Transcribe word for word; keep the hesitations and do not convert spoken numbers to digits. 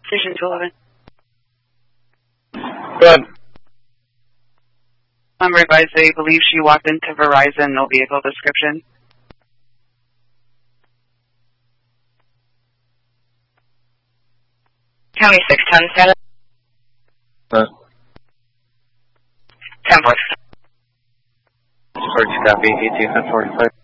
Station two eleven. Good. Number advised they believe she walked into Verizon, no vehicle description. County six ten status. Good. ten four. Sorry, copy, eighteen forty-five.